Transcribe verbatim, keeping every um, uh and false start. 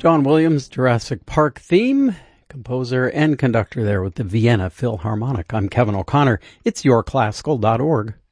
John Williams, Jurassic Park theme, composer and conductor there with the Vienna Philharmonic. I'm Kevin O'Connor. It's your classical dot org.